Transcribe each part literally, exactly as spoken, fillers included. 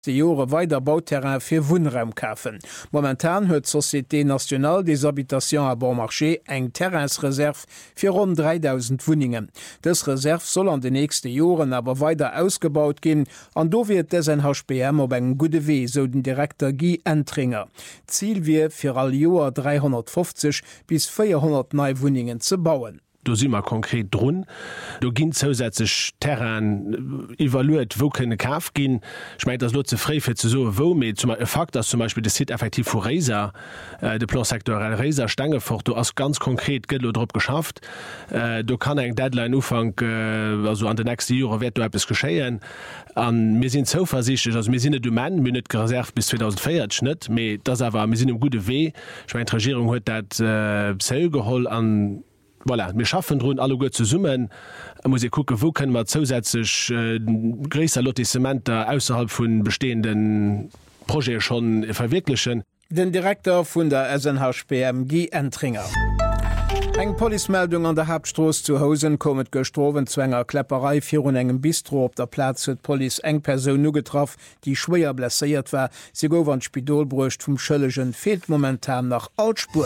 die Jore weiter Bauterrain fir Wohnraum kaufen. Momentan huet Société Nationale des Habitations à Bon Marché eng Terrainsreserv fir rund dreitausend Wohnungen. Das Reserv soll an den nächsten Joren aber weiter ausgebaut gehen, an do wird des ein H P M op eng gute Weh, so den Direktor Guy Entringer. Ziel wir fir all Joer dreihundertfünfzig bis vierhundert neue Wohnungen zu bauen. Du si immer konkret drun. Du ginnt zusätzlich Terran evaluiert, wo können Kaf gehen. Ich meine, das Lotze frei für zu so, wo mit zum Beispiel Fakt, dass zum Beispiel das Sit effektiv vor Razer, äh, der Plan sektorell Razer Stangefort, du hast ganz konkret Geld drauf geschafft. Äh, du kann ein Deadline Ufang, äh, also an den nächsten Jahren wird du etwas geschehen. Und wir sind so versichert, also wir sind nicht Domain, wir nicht reserviert bis zweitausendvierzig nicht, aber das aber, wir sind im guten Weg. Ich meine, die Regierung hat das äh, selber geholt an Voilà, wir schaffen rund alle gut zu summen. Muss ich gucken, wo können wir zusätzlich äh, größere Lotissementer außerhalb von bestehenden Projekten schon verwirklichen. Den Direktor von der S N H P M Guy Entringer. Eng Polimeldung an der Hauptstraße zu Hausen kommet gestroven zwänger Klepperei vier un engem Bistro op der Platz huet Poli eng Person nu getroffen, die schwer blessiert war. Sie go an Spidolbrucht vum Schëllegen fehlt momentan nach Altspur.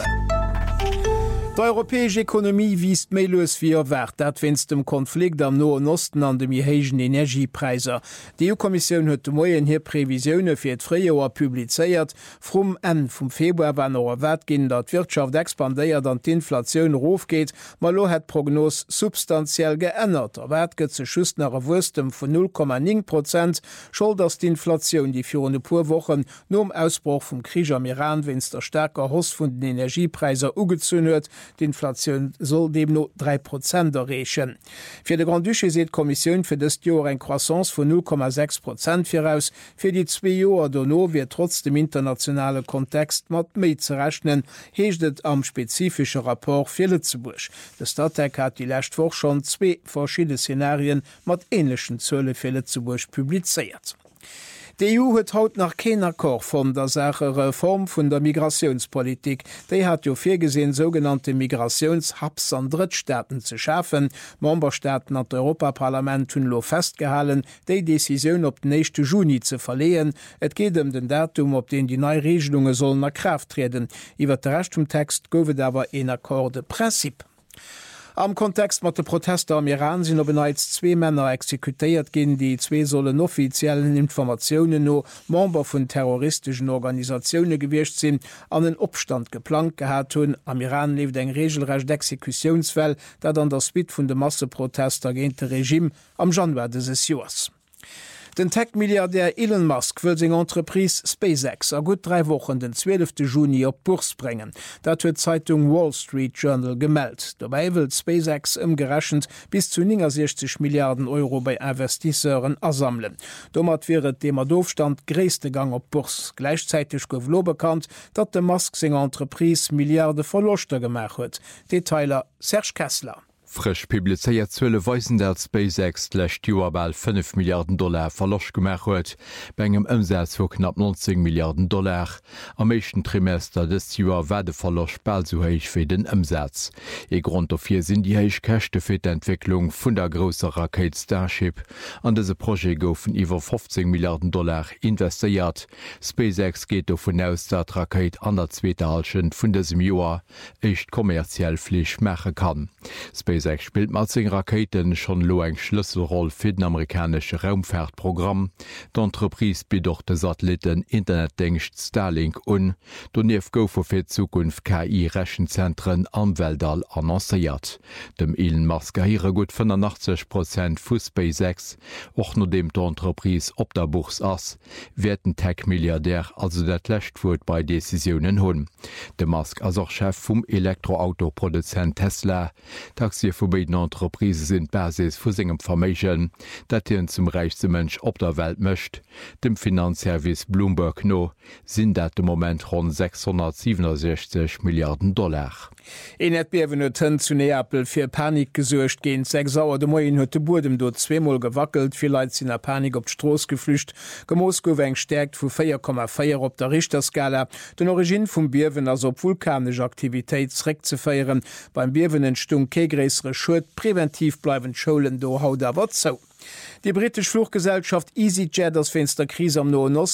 Die europäische Ökonomie wiest mélos wie erwert, dat wennst dem Konflikt am Noen Osten an dem jehégen Energiepreiser. Die E U-Kommission huet moien hier Prävisioune fir d Fréjoer publizeiert. Vom en vum Februar wann er erwert ginn, dat Wirtschaft expandéiert an d'Inflationun rofgeht, mal lo het Prognos substanziell geënnert. Erwert gët ze schust nach Wurstem vun null Komma neun Prozent, scholl ass d'Inflationun die virne Puerwochen no am Ausbruch vum Krieg am Iran wennst der stärker Hoss vun den Energiepreiser ugezünn huet. D'Inflationun soll dem no drei Prozent errechen. Fir de Grand Duché seet Kommissionun fir dëst Joer en Croissance vun null Komma sechs Prozent firaus. Fir die zwee Joer donno wie trotz dem internationale Kontext mat méi ze rechnen, heeschtet am spezifische Rapport fir Lützeburg. De Stadttek hat die Lächtwoch schon zwee verschiedene Szenarien mat enleschen Zölle fir Lützeburg publizeiert. Die E U huet haut nach kein Akkord von der Sache Reform vun der Migrationspolitik. Déi hat jo firgesehen sogenannte Migrationshubs an Drittstaaten zu schaffen. Memberstaaten an Europaparlament hunn lo festgehalen, déi Decision op den nächste Juni zu verlehen. Et geht um den Datum, op den die neue Regelungen sollen nach Kraft treten. Iwer der Rest vom Text goufet awer en Akkorde Prinzip. Am Kontext mat de Protester am Iran sinn op beneits zwee Männer exekutéiert ginn, die zwee sollen offiziellen Informationen no Member vun terroristischen Organisationune gewircht sinn, an den Opstand geplant gehat hunn. Am Iran lief eng regelrecht d'Exekutionsfäll, dat an der Spit vun de Masseprotester géint de Regime am Januar des Joers. Den Tech-Milliardär Elon Musk will seg Entreprise SpaceX a gut drei Wochen den zwölften Juni op Burs bringen. Dat huet Zeitung Wall Street Journal gemeldt. Dabei will SpaceX ëmgerechend bis zu sechzig Milliarden Euro bei Investisseuren ersammeln. Dommer wäret dem Doofstand gréste Gang op Burs. Gleichzeitig gouf lo bekannt, dat de Musk seg Entreprise Milliarde Verluster gemacht huet. Detailer Serge Kessler. Frisch publizeiert zwölf weisen dat SpaceX lächt Joerbal fünf Milliarden Dollar verlosch gemach huet, bengem Umsatz vu knapp neunzig Milliarden Dollar. Am meeschten Trimester des Joer war de Verlosch bald so héich fir den Umsatz. E Grund dofir sinn die héich Kächte fir d'Entwicklung vun der grosser Rakete Starship. An dese Projekt goufen iwwer fünfzehn Milliarden Dollar investiert. SpaceX geht davon aus, dat d' Rakete an der zweete Halschen vun desem Joer echt kommerziell Flich mache kann. SpaceX spielt mat zehn Raketen schon lo eng Schlüsselroll fir den amerikanische Raumfahrtprogramm. D'Entreprise bidoch de Satelliten Internetdingcht Starlink un, donef goufer fir Zukunft K I-Rechenzentren am Weltall annoncéiert. Dem Elon Musk hire gut fünfundachtzig Prozent vu SpaceX, och no dem d'Entreprise op der Buchs ass, werden Tech-Milliardär also dat Lächtwurt bei Decisionen hunn. De Musk as auch Chef vum Elektroautoproduzent Tesla, Taxi vu beiden Entreprise sind Basis vu segem Formation, dat hien zum reichste Mënsch op der Welt mëcht. Dem Finanzservice Bloomberg no sinn dat de Moment rund sechshundertsiebenundsechzig Milliarden Dollar. En net bewen huet zu Neapel fir Panik gesuercht géint seg sauer de Moien huet de Burdem do zweemal gewackelt, fir Leiit sinn a Panik op d'Stroos geflücht. Gemos gouf eng stärkt vu vier Komma vier op der Richterskala. Den Origin vum Bierwen as op vulkanische Aktivitéit zréck ze feieren. Beim Bierwen entstung kegräsere Schuld präventiv bleiwen Scholen do haut da wat zo. Die britische Fluggesellschaft EasyJet das Fenster Krise am Noen